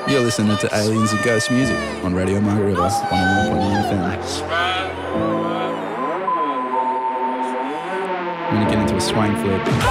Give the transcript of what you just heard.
You're listening to Aliens and Ghost Music on Radio Margarita 101.9 FM. I'm going to get into a swang flip.